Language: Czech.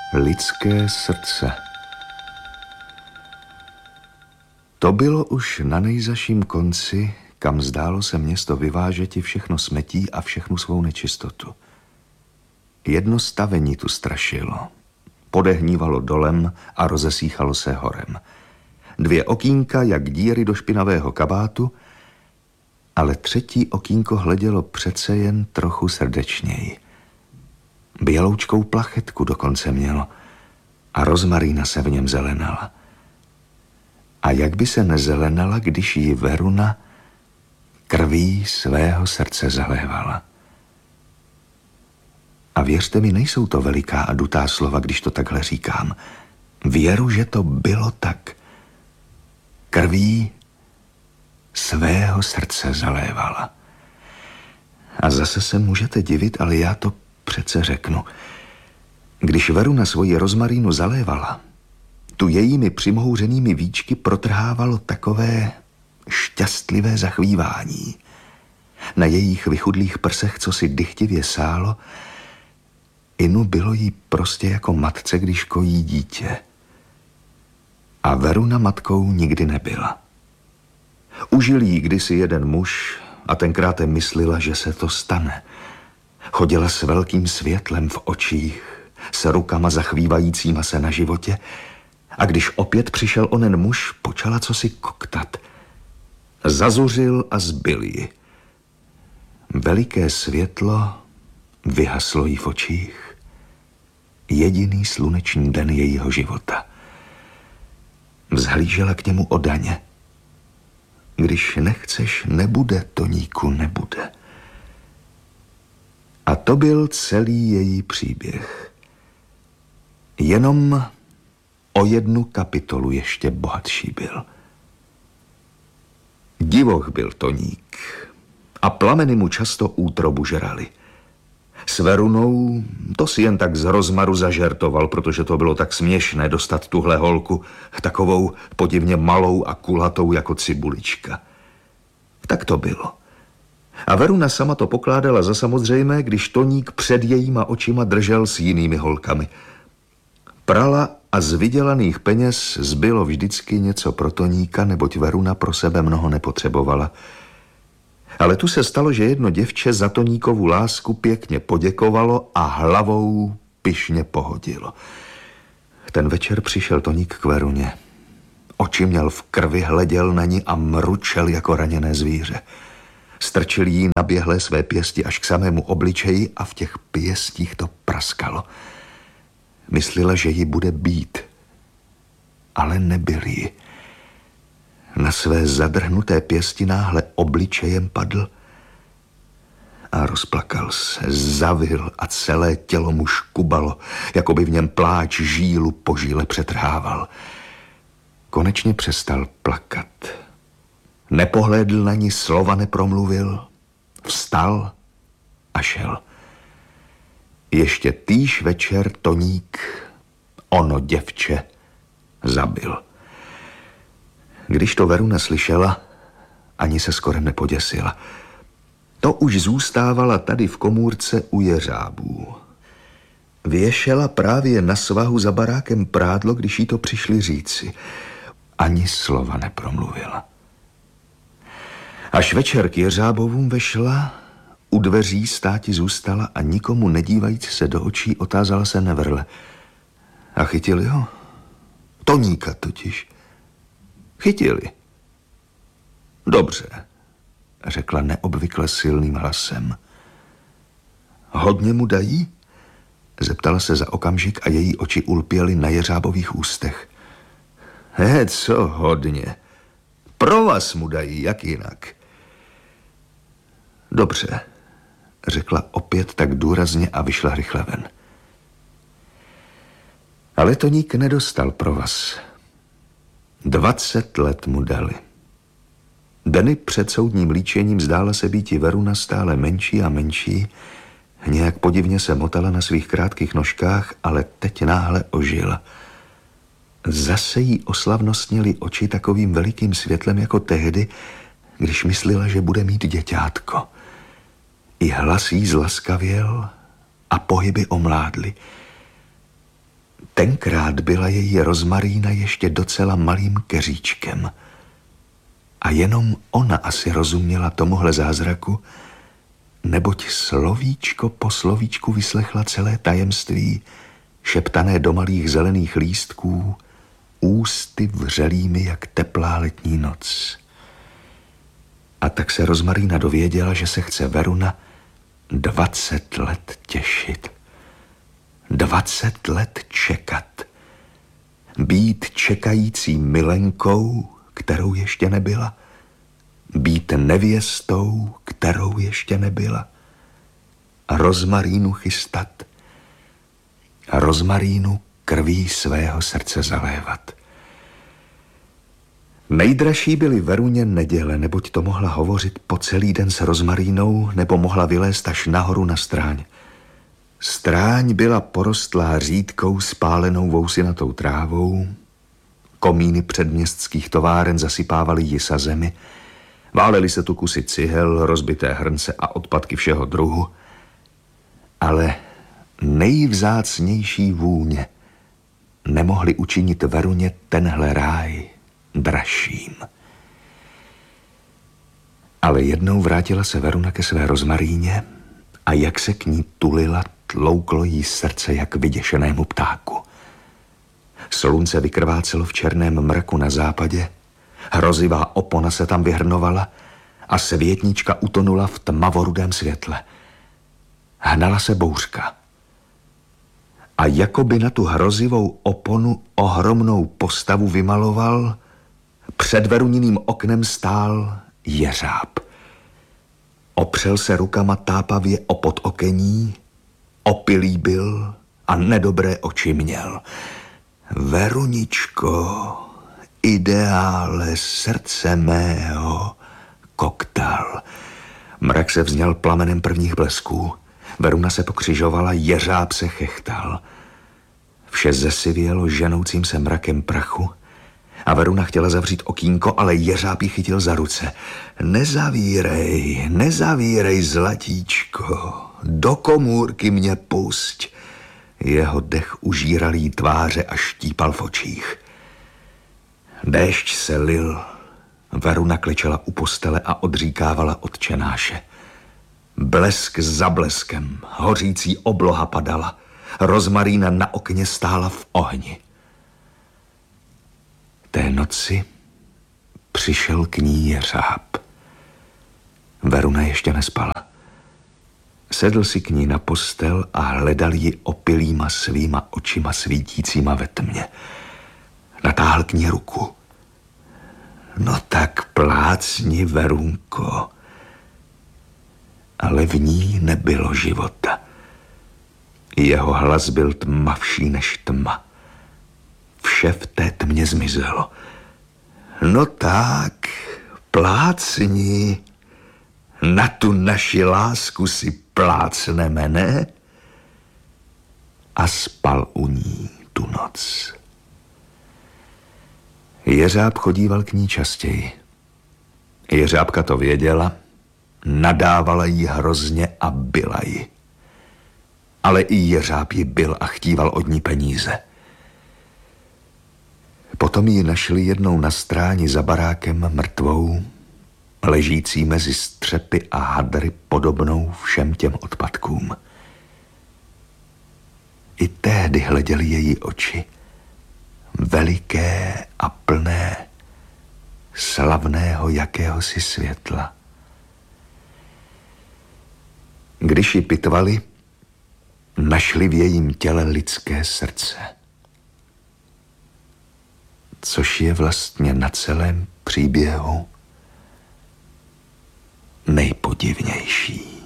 Lidské srdce. To bylo už na nejzaším konci, kam zdálo se město vyvážeti všechno smetí a všechnu svou nečistotu. Jedno stavení tu strašilo. Podehnívalo dolem a rozesíchalo se horem. 2 okýnka, jak díry do špinavého kabátu, ale 3. okýnko hledělo přece jen trochu srdečněji. Běloučkou plachetku dokonce mělo a rozmarína se v něm zelenala. A jak by se nezelenala, když ji Veruna krví svého srdce zalévala. A věřte mi, nejsou to veliká a dutá slova, když to takhle říkám. Věru, že to bylo tak. Krví svého srdce zalévala. A zase se můžete divit, ale já to přece řeknu. Když Veruna svoji rozmarínu zalévala, tu jejími přimhouřenými víčky protrhávalo takové šťastlivé zachvívání. Na jejich vychudlých prsech, co si dychtivě sálo, inu bylo jí prostě jako matce, když kojí dítě. A Veruna matkou nikdy nebyla. Užil jí kdysi jeden muž a tenkrát myslela, že se to stane. Chodila s velkým světlem v očích, s rukama zachvívajícíma se na životě, a když opět přišel onen muž, počala cosi koktat. Zazuřil a zbyl ji. Veliké světlo vyhaslo jí v očích. Jediný sluneční den jejího života. Vzhlížela k němu odaně. Když nechceš, nebude, Toníku, nebude. A to byl celý její příběh. Jenom o 1 kapitolu ještě bohatší byl. Divoch byl Toník a plameny mu často útrobu žrali. S Verunou to si jen tak z rozmaru zažertoval, protože to bylo tak směšné dostat tuhle holku, takovou podivně malou a kulatou jako cibulička. Tak to bylo. A Veruna sama to pokládala za samozřejmé, když Toník před jejíma očima držel s jinými holkami. Prala a z vydělaných peněz zbylo vždycky něco pro Toníka, neboť Veruna pro sebe mnoho nepotřebovala. Ale tu se stalo, že jedno děvče za Toníkovu lásku pěkně poděkovalo a hlavou pyšně pohodilo. Ten večer přišel Toník k Veruně. Oči měl v krvi, hleděl na ní a mručel jako raněné zvíře. Strčil jí naběhlé své pěsti až k samému obličeji a v těch pěstích to praskalo. Myslela, že ji bude bít, ale nebyl ji. Na své zadrhnuté pěsti náhle obličejem padl a rozplakal se, zavil a celé tělo mu škubalo, jako by v něm pláč žílu po žíle přetrhával. Konečně přestal plakat. Nepohlédl na ní, slova nepromluvil, vstal a šel. Ještě týž večer Toník ono děvče zabil. Když to Veruna slyšela, ani se skoro nepoděsila. To už zůstávala tady v komůrce u jeřábů. Věšela právě na svahu za barákem prádlo, když jí to přišli říci. Ani slova nepromluvila. Až večer k jeřábovům vešla, u dveří státi zůstala a nikomu nedívajíc se do očí otázala se nevrle. A chytili ho? Toníka totiž. Chytili. Dobře, řekla neobvykle silným hlasem. Hodně mu dají? Zeptala se za okamžik a její oči ulpěly na jeřábových ústech. Co hodně? Pro vás mu dají, jak jinak. Dobře, řekla opět tak důrazně a vyšla rychle ven. Ale Toník nedostal provaz. 20 let mu dali. Dny před soudním líčením zdála se býti Veruna stále menší a menší, nějak podivně se motala na svých krátkých nožkách, ale teď náhle ožila. Zase jí oslavnostnily oči takovým velikým světlem jako tehdy, když myslela, že bude mít děťátko. I hlas jí zlaskavěl a pohyby omládly. Tenkrát byla její Rozmarína ještě docela malým keříčkem. A jenom ona asi rozuměla tomuhle zázraku, neboť slovíčko po slovíčku vyslechla celé tajemství, šeptané do malých zelených lístků, ústy vřelými jak teplá letní noc. A tak se Rozmarína dověděla, že se chce Veruna 20 let těšit. 20 let čekat. Být čekající milenkou, kterou ještě nebyla. Být nevěstou, kterou ještě nebyla. A Rozmarínu chystat. A Rozmarínu krví svého srdce zalévat. Nejdražší byly Veruně neděle, neboť to mohla hovořit po celý den s Rozmarínou, nebo mohla vylézt až nahoru na stráň. Stráň byla porostlá řídkou spálenou vousinatou trávou, komíny předměstských továren zasypávaly ji sa zemi, válely se tu kusy cihel, rozbité hrnce a odpadky všeho druhu, ale nejvzácnější vůně nemohli učinit Veruně tenhle ráj dražším. Ale jednou vrátila se Veruna ke své Rozmaríně a jak se k ní tulila, tlouklo jí srdce jak vyděšenému ptáku. Slunce vykrvácelo v černém mraku na západě, hrozivá opona se tam vyhrnovala a světnička utonula v tmavorudém světle. Hnala se bouřka. A jakoby na tu hrozivou oponu ohromnou postavu vymaloval, před Veruniným oknem stál jeřáb. Opřel se rukama tápavě o podokení, opilý byl a nedobré oči měl. Veruničko, ideále srdce mého, koktal. Mrak se vzněl plamenem prvních blesků. Veruna se pokřižovala, jeřáb se chechtal. Vše zesivělo ženoucím se mrakem prachu a Veruna chtěla zavřít okýnko, ale jeřáb ji chytil za ruce. Nezavírej, zlatíčko, do komůrky mě pusť. Jeho dech užíral jí tváře a štípal v očích. Déšť se lil. Veruna klečela u postele a odříkávala Otčenáše. Blesk za bleskem, hořící obloha padala. Rozmarína na okně stála v ohni. Té noci přišel k ní jeřáb. Veruna ještě nespala. Sedl si k ní na postel a hledal ji opilýma svýma očima svítícíma ve tmě. Natáhl k ní ruku. No tak plácni, Verunko. Ale v ní nebylo života. Jeho hlas byl tmavší než tma. Vše v té tmě zmizelo. No tak, plácni. Na tu naši lásku si plácneme, ne? A spal u ní tu noc. Jeřáb chodíval k ní častěji. Jeřábka to věděla, nadávala jí hrozně a byla ji. Ale i jeřáb ji byl a chtíval od ní peníze. Potom ji našli jednou na stráni za barákem mrtvou, ležící mezi střepy a hadry podobnou všem těm odpadkům. I tehdy hleděly její oči, veliké a plné slavného jakéhosi světla. Když ji pitvali, našli v jejím těle lidské srdce, což je vlastně na celém příběhu nejpodivnější.